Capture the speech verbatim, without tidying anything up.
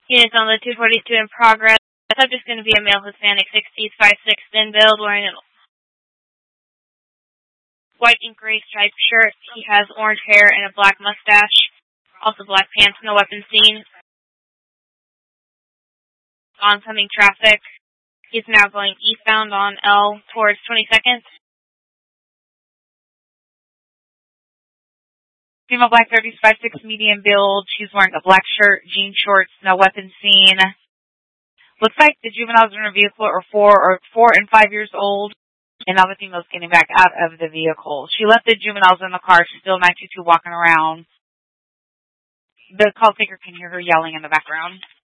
Units on the two forty-two in progress. The subject's going to be a male Hispanic, sixties, five six, thin build, wearing a white and gray striped shirt. He has orange hair and a black mustache. Also black pants, no weapon seen. Oncoming traffic. He's now going eastbound on L towards twenty-second. Female black, thirties, five six, medium build. She's wearing a black shirt, jean shorts, no weapon seen. Looks like the juveniles in her vehicle are four or four and five years old, and now the female's getting back out of the vehicle. She left the juveniles in the car. She's still nine two two walking around. The call taker can hear her yelling in the background.